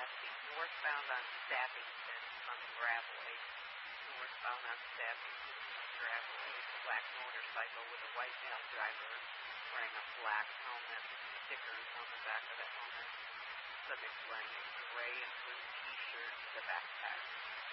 passing northbound on Stabbington from Gravely. Northbound on Stabbington from Gravely. A black motorcycle with a white male driver wearing a black helmet with stickers on the back of the helmet. Subject wearing a gray and blue t-shirt with a backpack.